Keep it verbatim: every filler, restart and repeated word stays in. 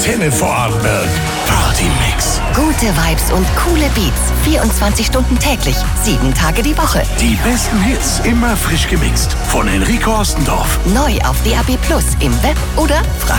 Antenne Vorarlberg. Party-Mix. Gute Vibes und coole Beats. vierundzwanzig Stunden täglich, sieben Tage die Woche. Die besten Hits, immer frisch gemixt. Von Enrico Ostendorf. Neu auf D A B Plus, im Web oder frag